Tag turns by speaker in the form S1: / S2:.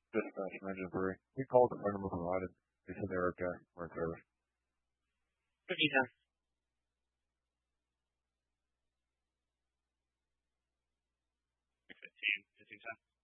S1: Dispatch from Engine 3. We called the phone number provided. They said they were okay. We're in service.
S2: 1510. 1510.